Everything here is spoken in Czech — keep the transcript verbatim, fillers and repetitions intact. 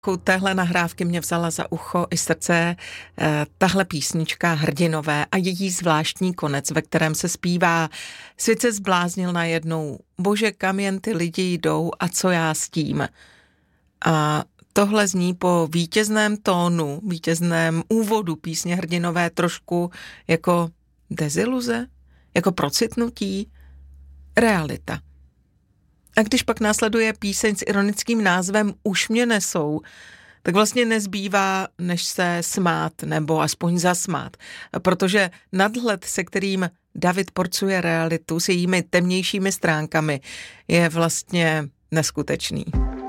U téhle nahrávky mě vzala za ucho i srdce eh, tahle písnička Hrdinové a její zvláštní konec, ve kterém se zpívá: svět se zbláznil najednou, bože, kam jen ty lidi jdou a co já s tím. A tohle zní po vítězném tónu, vítězném úvodu písně Hrdinové trošku jako deziluze, jako procitnutí, realita. A když pak následuje píseň s ironickým názvem Už mě nesou, tak vlastně nezbývá, než se smát nebo aspoň zasmát, protože nadhled, se kterým David porcuje realitu s jejími temnějšími stránkami, je vlastně neskutečný.